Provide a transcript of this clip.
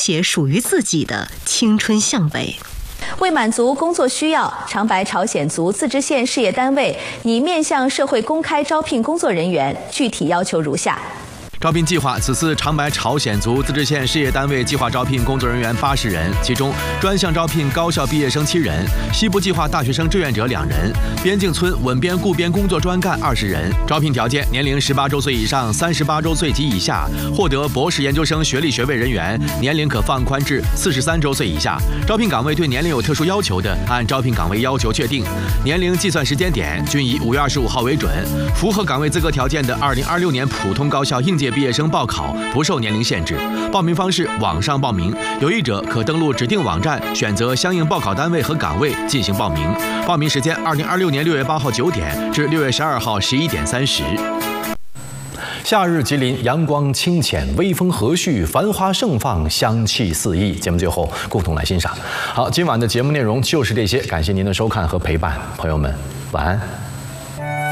写属于自己的青春向北。 为满足工作需要，长白朝鲜族自治县事业单位拟面向社会公开招聘工作人员，具体要求如下。 招聘计划：此次长白朝鲜族自治县事业单位计划招聘工作人员80人，其中专项招聘高校毕业生7人，西部计划大学生志愿者2人，边境村稳编固编工作专干20人。招聘条件：年龄18周岁以上，38周岁及以下，获得博士研究生学历学位人员，年龄可放宽至43周岁以下。招聘岗位对年龄有特殊要求的，按招聘岗位要求确定，年龄计算时间点均以5月25号为准。符合岗位资格条件的2026年普通高校应届毕业生报考不受年龄限制，报名方式网上报名，有意者可登录指定网站，选择相应报考单位和岗位进行报名。报名时间2026年6月8号9点至6月12号11点30。 夏日吉林，阳光清浅，微风和煦，繁花盛放，香气四溢。节目最后共同来欣赏。好，今晚的节目内容就是这些，感谢您的收看和陪伴，朋友们，晚安。